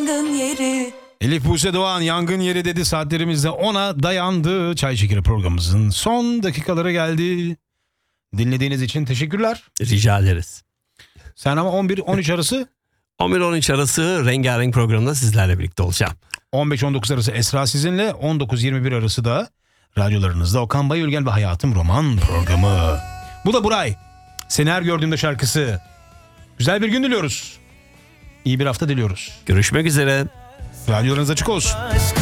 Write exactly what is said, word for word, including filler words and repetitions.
Yeri. Elif Buse Doğan yangın yeri dedi, saatlerimizde ona dayandı. Çay Şekeri programımızın son dakikaları geldi. Dinlediğiniz için teşekkürler. Rica ederiz. Sen ama on bir on üç arası on bir on üç arası Rengarenk programında sizlerle birlikte olacağım. on beş on dokuz arası Esra sizinle, on dokuz yirmi bir arası da radyolarınızda Okan Bayülgen ve Hayatım Roman programı. Bu da Buray. Seni her gördüğümde şarkısı. Güzel bir gün diliyoruz. İyi bir hafta diliyoruz. Görüşmek üzere. Radyolarınız açık olsun.